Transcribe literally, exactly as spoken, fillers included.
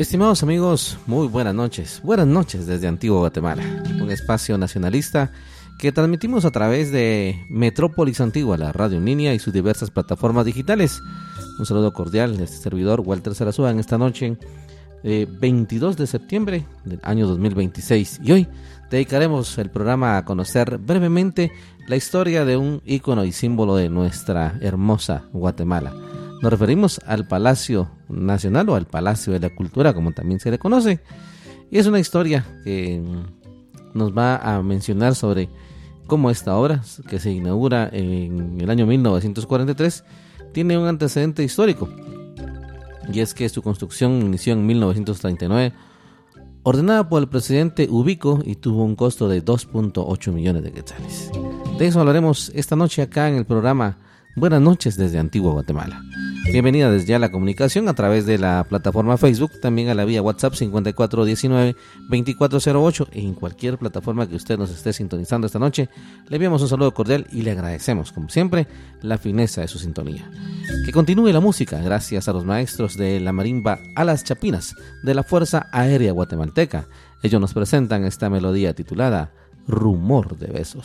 Estimados amigos, muy buenas noches. Buenas noches desde Antigua Guatemala, un espacio nacionalista que transmitimos a través de Metrópolis Antigua, la radio en línea y sus diversas plataformas digitales. Un saludo cordial de este servidor, Walter Zarazúa, en esta noche, eh, veintidós de septiembre del año dos mil veintiséis. Y hoy dedicaremos el programa a conocer brevemente la historia de un ícono y símbolo de nuestra hermosa Guatemala. Nos referimos al Palacio Nacional o al Palacio de la Cultura, como también se le conoce. Y es una historia que nos va a mencionar sobre cómo esta obra, que se inaugura en el año mil novecientos cuarenta y tres, tiene un antecedente histórico. Y es que su construcción inició en mil novecientos treinta y nueve, ordenada por el presidente Ubico, y tuvo un costo de dos punto ocho millones de quetzales. De eso hablaremos esta noche acá en el programa Buenas noches desde Antigua Guatemala. Bienvenida desde ya a la comunicación a través de la plataforma Facebook, también a la vía WhatsApp cincuenta y cuatro diecinueve veinticuatro cero ocho, y en cualquier plataforma que usted nos esté sintonizando esta noche. Le enviamos un saludo cordial y le agradecemos, como siempre, la fineza de su sintonía. Que continúe la música gracias a los maestros de la marimba Alas Chapinas de la Fuerza Aérea Guatemalteca. Ellos nos presentan esta melodía titulada Rumor de Besos.